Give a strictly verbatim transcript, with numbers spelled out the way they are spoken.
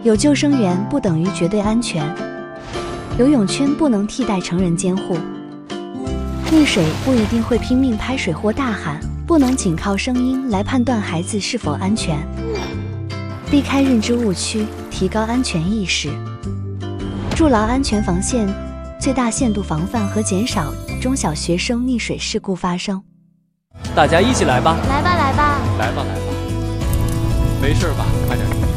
有救生员不等于绝对安全，游泳圈不能替代成人监护，溺水不一定会拼命拍水或大喊，不能仅靠声音来判断孩子是否安全。避开认知误区，提高安全意识，筑牢安全防线，最大限度防范和减少中小学生溺水事故发生。 大家一起来吧！ 来吧，来吧， 来吧，来吧，没事吧？快点。